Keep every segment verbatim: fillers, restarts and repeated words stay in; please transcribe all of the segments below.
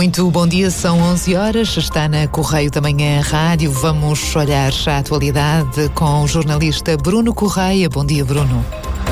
Muito bom dia, são onze horas, está na Correio da Manhã Rádio. Vamos olhar a atualidade com o jornalista Bruno Correia. Bom dia, Bruno.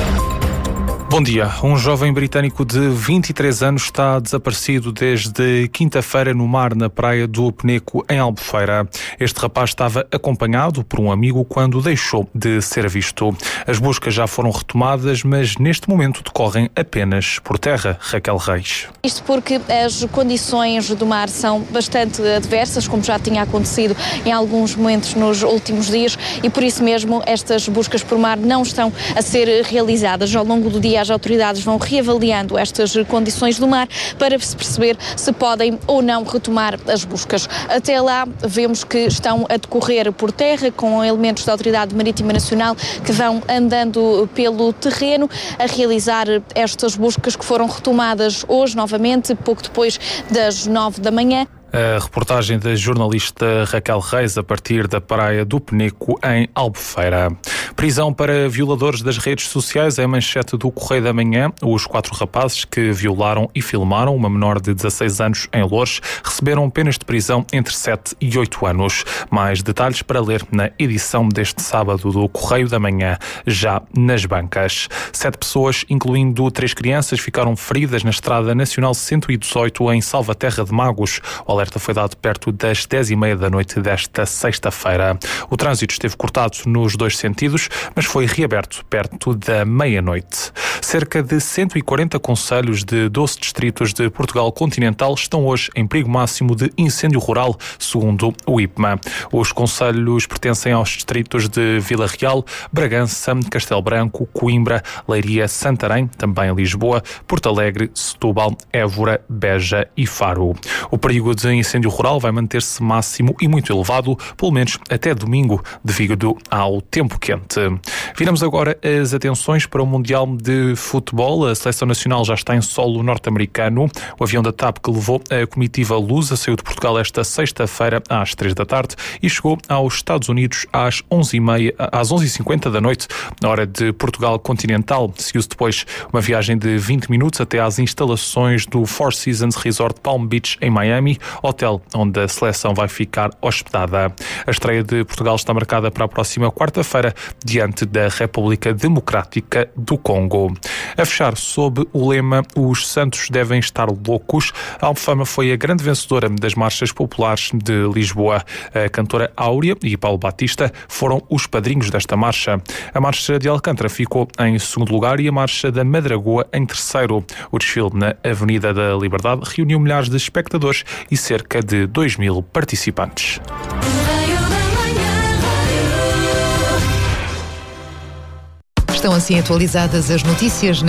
Bom dia. Um jovem britânico de vinte e três anos está desaparecido desde quinta-feira no mar, na praia do Peneco, em Albufeira. Este rapaz estava acompanhado por um amigo quando deixou de ser visto. As buscas já foram retomadas, mas neste momento decorrem apenas por terra. Raquel Reis. Isto porque as condições do mar são bastante adversas, como já tinha acontecido em alguns momentos nos últimos dias, e por isso mesmo estas buscas por mar não estão a ser realizadas. Ao longo do dia as autoridades vão reavaliando estas condições do mar para se perceber se podem ou não retomar as buscas. Até lá vemos que estão a decorrer por terra, com elementos da Autoridade Marítima Nacional que vão andando pelo terreno a realizar estas buscas, que foram retomadas hoje novamente, pouco depois das nove da manhã. A reportagem da jornalista Raquel Reis a partir da praia do Peneco, em Albufeira. Prisão para violadores das redes sociais é a manchete do Correio da Manhã. Os quatro rapazes que violaram e filmaram uma menor de dezasseis anos em Loures receberam penas de prisão entre sete e oito anos. Mais detalhes para ler na edição deste sábado do Correio da Manhã, já nas bancas. Sete pessoas, incluindo três crianças, ficaram feridas na Estrada Nacional cento e dezoito em Salvaterra de Magos. O alerta foi dado perto das dez e meia da noite desta sexta-feira. O trânsito esteve cortado nos dois sentidos, mas foi reaberto perto da meia-noite. Cerca de cento e quarenta concelhos de doze distritos de Portugal continental estão hoje em perigo máximo de incêndio rural, segundo o I P M A. Os concelhos pertencem aos distritos de Vila Real, Bragança, Castelo Branco, Coimbra, Leiria, Santarém, também Lisboa, Porto Alegre, Setúbal, Évora, Beja e Faro. O perigo de incêndio rural vai manter-se máximo e muito elevado, pelo menos até domingo, devido ao tempo quente. Viramos agora as atenções para o Mundial de Futebol. A Seleção Nacional já está em solo norte-americano. O avião da TAP que levou a comitiva lusa saiu de Portugal esta sexta-feira às três da tarde e chegou aos Estados Unidos às onze e meia, às onze e cinquenta da noite, na hora de Portugal continental. Seguiu-se depois uma viagem de vinte minutos até às instalações do Four Seasons Resort Palm Beach, em Miami, hotel onde a seleção vai ficar hospedada. A estreia de Portugal está marcada para a próxima quarta-feira, diante da República Democrática do Congo. A fechar sob o lema "Os Santos devem estar loucos", a Alfama foi a grande vencedora das marchas populares de Lisboa. A cantora Áurea e Paulo Batista foram os padrinhos desta marcha. A marcha de Alcântara ficou em segundo lugar e a marcha da Madragoa em terceiro. O desfile na Avenida da Liberdade reuniu milhares de espectadores e cerca de dois mil participantes. Estão assim atualizadas as notícias.